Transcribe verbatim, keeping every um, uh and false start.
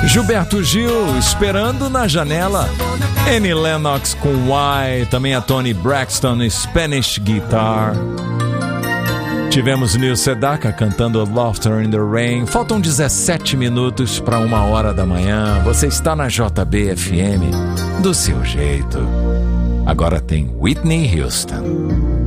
Gilberto Gil, Esperando na Janela. Annie Lennox com Why. Também a Toni Braxton, Spanish Guitar. Tivemos Neil Sedaka cantando Laughter in the Rain. Faltam dezessete minutos para uma hora da manhã. Você está na J B F M, do seu jeito. Agora tem Whitney Houston.